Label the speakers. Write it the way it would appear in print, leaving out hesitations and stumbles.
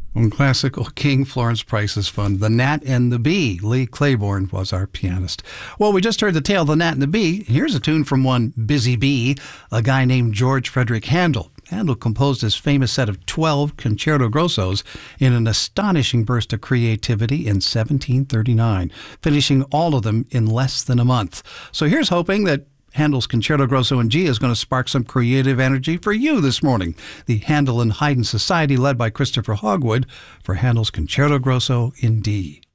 Speaker 1: From classical King Florence Price's fun, The Gnat and the Bee. Lee Claiborne was our pianist. Well, we just heard the tale, The Gnat and the Bee. Here's a tune from one busy bee, a guy named George Frederick Handel. Handel composed his famous set of 12 concerto grossos in an astonishing burst of creativity in 1739, finishing all of them in less than a month. So here's hoping that Handel's Concerto Grosso in G is going to spark some creative energy for you this morning. The Handel and Haydn Society, led by Christopher Hogwood, for Handel's Concerto Grosso in D.